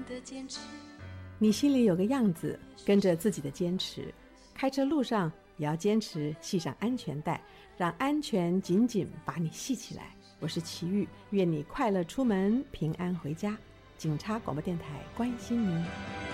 的坚持。 你心里有个样子，跟着自己的坚持，开车路上也要坚持系上安全带，让安全紧紧把你系起来。我是齐豫，愿你快乐出门，平安回家。警察广播电台关心您。